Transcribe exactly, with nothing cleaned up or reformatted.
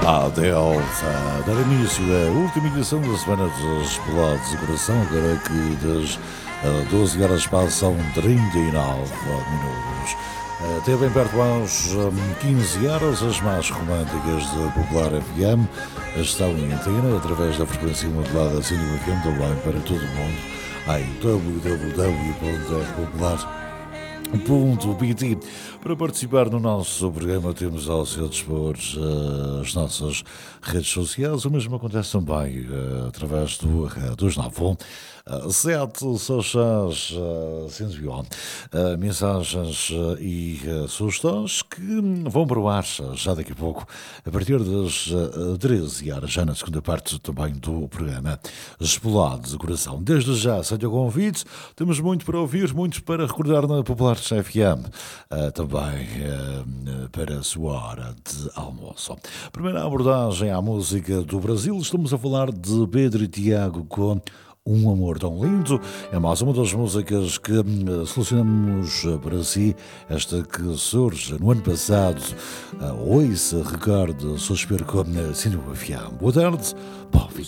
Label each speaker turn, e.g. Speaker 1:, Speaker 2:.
Speaker 1: A Delta dar início à última edição da semana dos Pelados de Coração, agora que das uh, doze horas passam trinta e nove minutos. Até bem perto às um, quinze horas, as mais românticas da Popular F M estão em antena através da frequência modulada Cine F M, também para todo o mundo em w w w ponto r popular ponto p t. Para participar no nosso programa temos ao seu dispor uh, as nossas redes sociais. O mesmo acontece também uh, através do, uh, dos nove um sete seis seis cento e um uh, mensagens uh, e uh, sugestões que vão para o ar já daqui a pouco, a partir das uh, treze horas, já na segunda parte também do programa Espolado de Coração. Desde já, seja o convite, temos muito para ouvir, muito para recordar na Popular F M, uh, também uh, para a sua hora de almoço. Primeira abordagem à música do Brasil, estamos a falar de Pedro e Tiago com Um Amor Tão Lindo. É mais uma das músicas que uh, selecionamos uh, para si, esta que surge no ano passado. Uh, Ouça, recorde, suspiro com uh, Cine F M. Boa tarde, Paulo.